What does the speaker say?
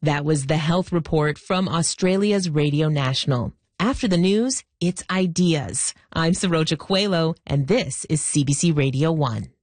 That was the health report from Australia's Radio National. After the news, it's ideas. I'm Saroja Coelho, and this is CBC Radio 1.